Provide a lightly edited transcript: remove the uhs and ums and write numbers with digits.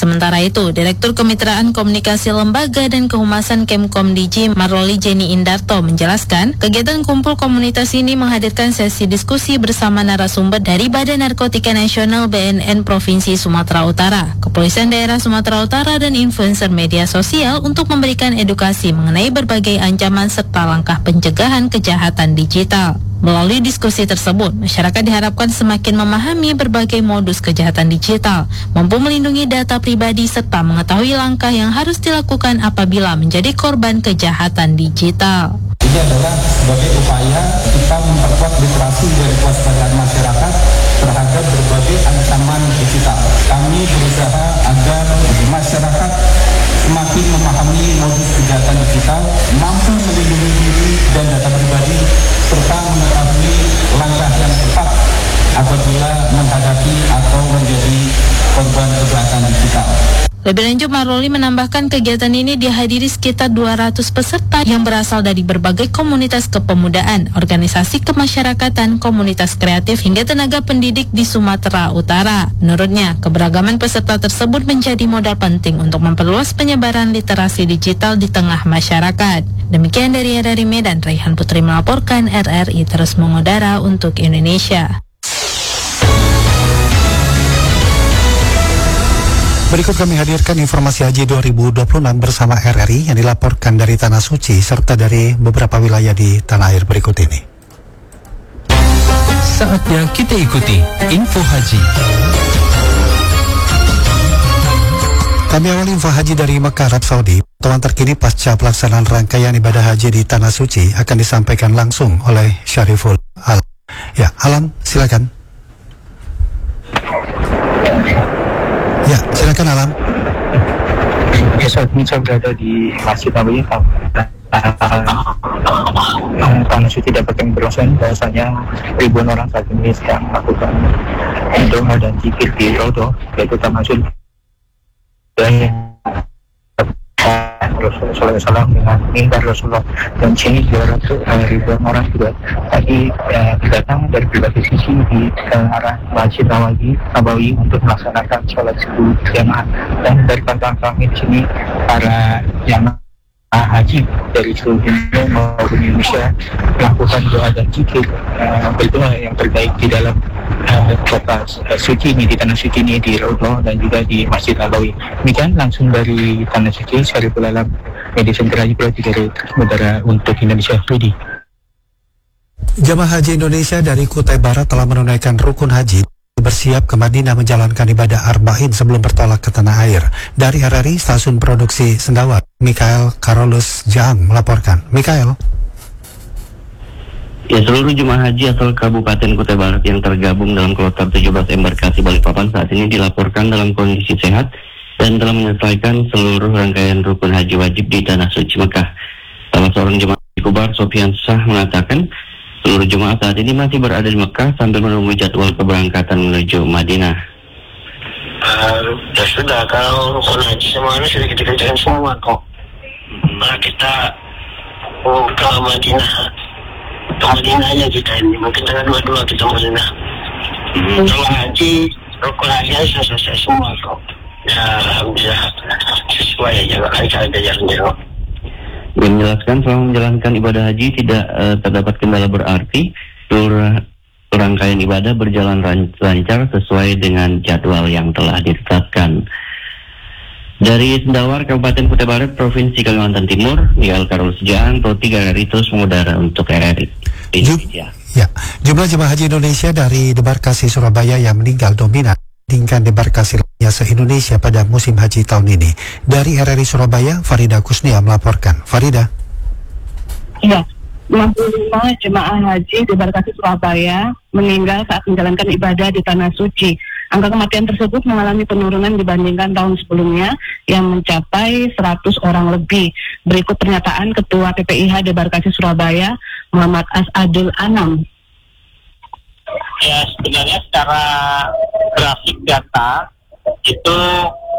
Sementara itu, Direktur Kemitraan Komunikasi Lembaga dan Kehumasan Kemkom DG Maroli Jenny Indarto menjelaskan, kegiatan kumpul komunitas ini menghadirkan sesi diskusi bersama narasumber dari Badan Narkotika Nasional BNN Provinsi Sumatera Utara, Kepolisian Daerah Sumatera Utara, dan influencer media sosial untuk memberikan edukasi mengenai berbagai ancaman serta langkah pencegahan kejahatan digital. Melalui diskusi tersebut, masyarakat diharapkan semakin memahami berbagai modus kejahatan digital, mampu melindungi data pribadi serta mengetahui langkah yang harus dilakukan apabila menjadi korban kejahatan digital. Ini adalah sebagai upaya kita memperkuat literasi dan kewaspadaan masyarakat terhadap berbagai ancaman digital. Kami berusaha agar masyarakat semakin memahami modus kejahatan digital, mampu melindungi diri dan data pribadi, serta mengetahui langkah yang tepat apabila menghadapi atau menjadi korban kejahatan digital. Lebih lanjut, Maroli menambahkan kegiatan ini dihadiri sekitar 200 peserta yang berasal dari berbagai komunitas kepemudaan, organisasi kemasyarakatan, komunitas kreatif, hingga tenaga pendidik di Sumatera Utara. Menurutnya, keberagaman peserta tersebut menjadi modal penting untuk memperluas penyebaran literasi digital di tengah masyarakat. Demikian dari RRI Medan, Raihan Putri melaporkan. RRI terus mengudara untuk Indonesia. Berikut kami hadirkan informasi Haji 2026 bersama RRI yang dilaporkan dari Tanah Suci serta dari beberapa wilayah di tanah air berikut ini. Saatnya kita ikuti Info Haji. Kami awali Info Haji dari Mekah, Arab Saudi. Pantauan terkini pasca pelaksanaan rangkaian ibadah haji di Tanah Suci akan disampaikan langsung oleh Syariful Alam. Ya, Alam, silakan. Ya, silakan Alam. Ya, saat ini saya berada di Masjid Nabawi. Tanah Suci dapat kami berlangsung bahwasanya ribuan orang saat ini sedang melakukan doa dan zikir di Raudhah, yaitu Taman Suci. Rasulullah SAW dengan mimbar Rasulullah, dan sini 200 ribuan orang juga tadi datang dari berbagai sisi di arah Masjid Nabawi untuk melaksanakan sholat subuh jamaah. Dan dari pantauan kami di sini para jamaah haji dari seluruh dunia maupun Indonesia melakukan doa dan zikir berdoa yang terbaik di dalam kota suci ini, di Tanah Suci ini, di Raudhah dan juga di Masjid Nabawi. Demikian langsung dari Tanah Suci, Syariful Alam, Media Center Haji Pro 3 Udara untuk Indonesia. Budi. Jamaah Haji Indonesia dari Kutai Barat telah menunaikan rukun haji, bersiap ke Madinah menjalankan ibadah Arba'in sebelum bertolak ke tanah air. Dari RRI Stasiun Produksi Sendawar, Mikael Karolus Jang melaporkan. Mikael. Ya, seluruh jemaah haji asal Kabupaten Kutai Barat yang tergabung dalam kloter 17 embarkasi Balikpapan saat ini dilaporkan dalam kondisi sehat dan telah menyelesaikan seluruh rangkaian rukun haji wajib di Tanah Suci Mekah. Salah seorang jemaah haji Kubar, Sofian Sah, mengatakan seluruh jemaah saat ini masih berada di Mekah sambil menunggu jadwal keberangkatan menuju Madinah. Ya sudah, kalau rukun haji semuanya sudah kita kerjakan semua kok. Nah, kita ke Madinah. Ke Madinah aja kita ini, mungkin tanggal 22 kita Madinah. Kalau haji, rukun haji sudah selesai semua kok. Ya, alhamdulillah sesuai aja lancar jalan-jalan. Dia menjelaskan selama menjalankan ibadah haji tidak terdapat kendala berarti, seluruh rangkaian ibadah berjalan lancar sesuai dengan jadwal yang telah ditetapkan. Dari Sendawar, Kabupaten Kutai Barat, Provinsi Kalimantan Timur, Mikael Karolus Jang, Pro 3 RRI terus mengudara untuk RRI Indonesia. Jumlah jemaah haji Indonesia dari debarkasi Surabaya yang meninggal dominan dibandingkan debarkasi lainnya se-Indonesia pada musim haji tahun ini. Dari RRI Surabaya, Farida Kusnia melaporkan. Farida. Ya, 55 jemaah haji debarkasi Surabaya meninggal saat menjalankan ibadah di Tanah Suci. Angka kematian tersebut mengalami penurunan dibandingkan tahun sebelumnya yang mencapai 100 orang lebih. Berikut pernyataan Ketua PPIH Debarkasi Surabaya, Muhammad Asadul Anam. Ya, sebenarnya secara grafik data itu